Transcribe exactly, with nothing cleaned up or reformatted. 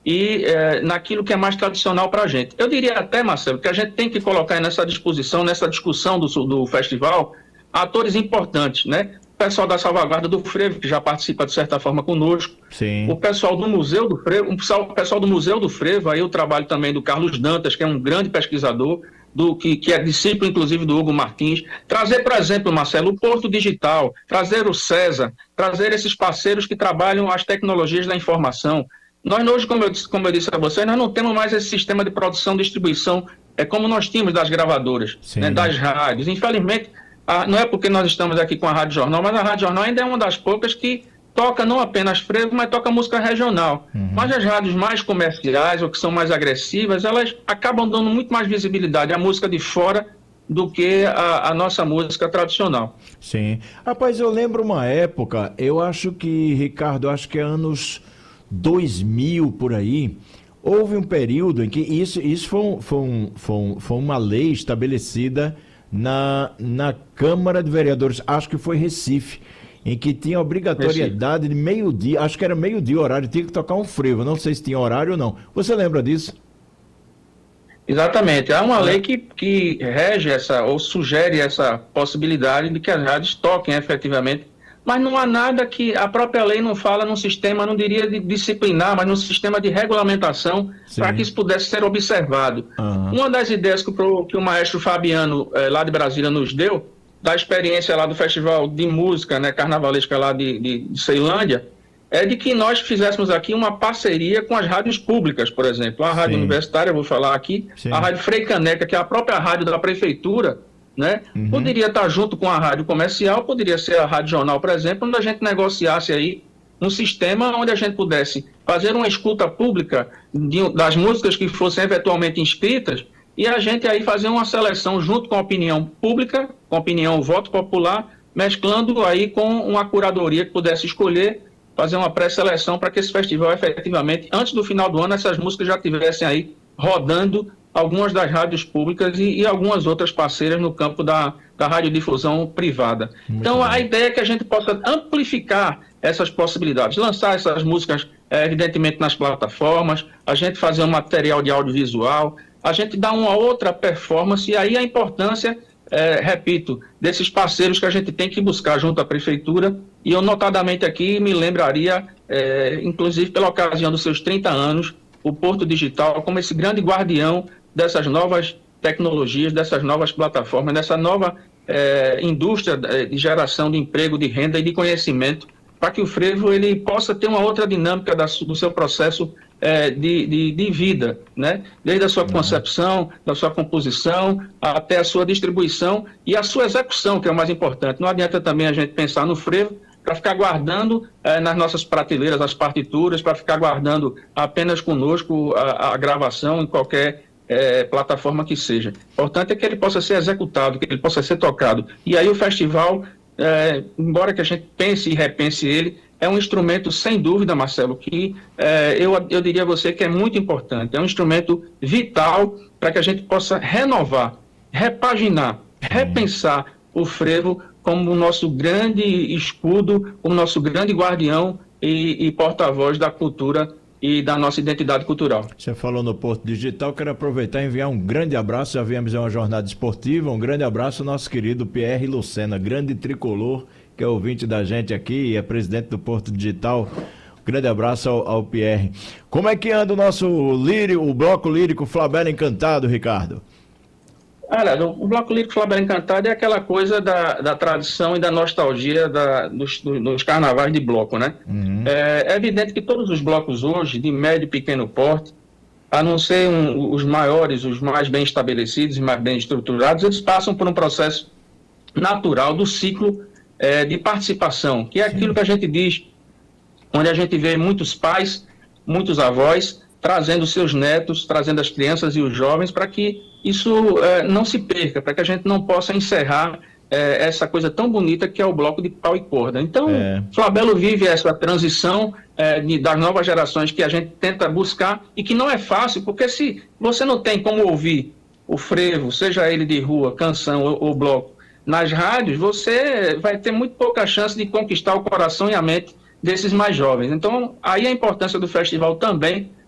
e é, naquilo que é mais tradicional para a gente. Eu diria até, Marcelo, que a gente tem que colocar nessa disposição, nessa discussão do, do festival, atores importantes, né? O pessoal da Salvaguarda do Frevo, que já participa de certa forma conosco, o Sim. pessoal do Museu do Frevo, o pessoal, o pessoal do Museu do Frevo, aí o trabalho também do Carlos Dantas, que é um grande pesquisador, do, que, que é discípulo, inclusive, do Hugo Martins. Trazer, por exemplo, Marcelo, o Porto Digital, trazer o César, trazer esses parceiros que trabalham as tecnologias da informação. Nós hoje, como eu, disse- como eu disse a vocês, nós não temos mais esse sistema de produção e distribuição é como nós tínhamos das gravadoras, né, Sim. das rádios. Infelizmente, a- não é porque nós estamos aqui com a Rádio Jornal, mas a Rádio Jornal ainda é uma das poucas que toca não apenas frevo, mas toca música regional. Uhum. Mas as rádios mais comerciais, ou que são mais agressivas, elas acabam dando muito mais visibilidade à música de fora do que a, a nossa música tradicional. Sim. Rapaz, eu lembro uma época, eu acho que, Ricardo, acho que é anos dois mil por aí, houve um período em que isso, isso foi, um- foi, um- foi, um- foi uma lei estabelecida na, na Câmara de Vereadores, acho que foi Recife, em que tinha Recife. obrigatoriedade de meio-dia, acho que era meio-dia o horário, tinha que tocar um frevo, não sei se tinha horário ou não. Você lembra disso? Exatamente. Há uma É. lei que, que rege essa, ou sugere essa possibilidade de que as rádios toquem efetivamente, mas não há nada que a própria lei não fala num sistema, não diria de disciplinar, mas num sistema de regulamentação para que Sim. isso pudesse ser observado. Aham. Uma das ideias que o, pro- que o maestro Fabiano, eh, lá de Brasília, nos deu, da experiência lá do Festival de Música, né, carnavalesca lá de, de, de Ceilândia, é de que nós fizéssemos aqui uma parceria com as rádios públicas, por exemplo. A Rádio Sim. Universitária, eu vou falar aqui, a Sim. Rádio Frei Caneca, que é a própria rádio da prefeitura, né? Uhum. Poderia estar junto com a rádio comercial, poderia ser a Rádio Jornal, por exemplo, onde a gente negociasse aí um sistema onde a gente pudesse fazer uma escuta pública de- das músicas que fossem eventualmente inscritas e a gente aí fazer uma seleção junto com a opinião pública, com a opinião voto popular, mesclando aí com uma curadoria que pudesse escolher fazer uma pré-seleção para que esse festival efetivamente, antes do final do ano, essas músicas já estivessem aí rodando algumas das rádios públicas e, e algumas outras parceiras no campo da, da radiodifusão privada. Muito Então, a bom. ideia é que a gente possa amplificar essas possibilidades, lançar essas músicas, eh, evidentemente, nas plataformas, a gente fazer um material de audiovisual, a gente dar uma outra performance, e aí a importância, eh, repito, desses parceiros que a gente tem que buscar junto à prefeitura, e eu notadamente aqui me lembraria, eh, inclusive pela ocasião dos seus trinta anos, o Porto Digital como esse grande guardião dessas novas tecnologias, dessas novas plataformas, dessa nova eh, indústria eh, de geração de emprego, de renda e de conhecimento, para que o frevo ele possa ter uma outra dinâmica da, do seu processo eh, de, de, de vida, né? Desde a sua Aham. concepção, da sua composição, até a sua distribuição e a sua execução, que é o mais importante. Não adianta também a gente pensar no frevo para ficar guardando eh, nas nossas prateleiras as partituras, para ficar guardando apenas conosco a, a gravação em qualquer eh, plataforma que seja. O importante é que ele possa ser executado, que ele possa ser tocado. E aí o festival, eh, embora que a gente pense e repense ele, é um instrumento, sem dúvida, Marcelo, que eh, eu, eu diria a você que é muito importante. É um instrumento vital para que a gente possa renovar, repaginar, Sim. repensar o frevo como o nosso grande escudo, como nosso grande guardião e, e porta-voz da cultura e da nossa identidade cultural. Você falou no Porto Digital, quero aproveitar e enviar um grande abraço, já viemos em uma jornada esportiva, um grande abraço ao nosso querido Pierre Lucena, grande tricolor, que é ouvinte da gente aqui e é presidente do Porto Digital. Um grande abraço ao, ao Pierre. Como é que anda o nosso lírico, o bloco lírico Flabela Encantado, Ricardo? Olha, o Bloco Lírico Flabela Encantado é aquela coisa da, da tradição e da nostalgia da, dos, dos carnavais de bloco, né? Uhum. É, é evidente que todos os blocos hoje, de médio e pequeno porte, a não ser um, os maiores, os mais bem estabelecidos e mais bem estruturados, eles passam por um processo natural do ciclo é, de participação, que é aquilo Sim. que a gente diz, onde a gente vê muitos pais, muitos avós, trazendo seus netos, trazendo as crianças e os jovens, para que isso eh, não se perca, para que a gente não possa encerrar eh, essa coisa tão bonita que é o bloco de pau e corda. Então, É. Flabelo vive essa transição eh, de, das novas gerações que a gente tenta buscar e que não é fácil, porque se você não tem como ouvir o frevo, seja ele de rua, canção ou, ou bloco, nas rádios, você vai ter muito pouca chance de conquistar o coração e a mente desses mais jovens. Então, aí a importância do festival também